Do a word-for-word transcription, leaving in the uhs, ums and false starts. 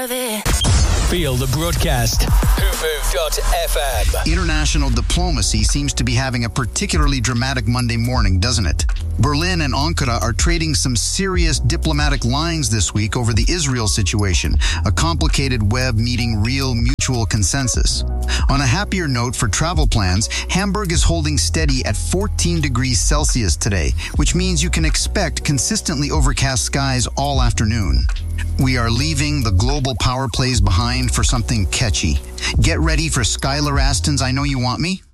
of it. Feel the broadcast. Hufu dot F M. International diplomacy seems to be having a particularly dramatic Monday morning, doesn't it? Berlin and Ankara are trading some serious diplomatic lines this week over the Israel situation, a complicated web needing real mutual consensus. On a happier note for travel plans, Hamburg is holding steady at fourteen degrees Celsius today, which means you can expect consistently overcast skies all afternoon. We are leaving the global power plays behind for something catchy. Get ready for Skylar Aston's I Know You Want Me.